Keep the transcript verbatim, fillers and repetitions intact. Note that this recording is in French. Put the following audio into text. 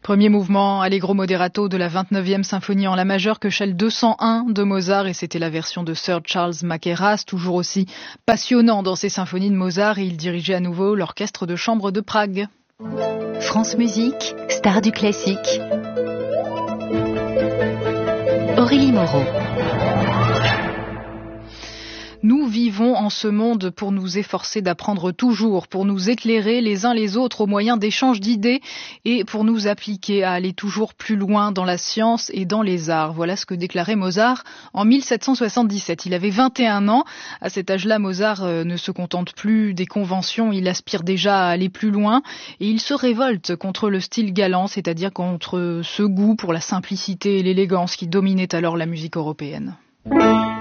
Premier mouvement allegro moderato de la vingt-neuvième symphonie en la majeure que Shell deux cent un de Mozart, et c'était la version de Sir Charles Mackerras, toujours aussi passionnant dans ses symphonies de Mozart, et il dirigeait à nouveau l'orchestre de chambre de Prague. France Musique, star du classique. Aurélie Moreau. Nous vivons en ce monde pour nous efforcer d'apprendre toujours, pour nous éclairer les uns les autres au moyen d'échanges d'idées et pour nous appliquer à aller toujours plus loin dans la science et dans les arts. Voilà ce que déclarait Mozart en mille sept cent soixante-dix-sept. Il avait vingt et un ans. À cet âge-là, Mozart ne se contente plus des conventions, il aspire déjà à aller plus loin et il se révolte contre le style galant, c'est-à-dire contre ce goût pour la simplicité et l'élégance qui dominait alors la musique européenne.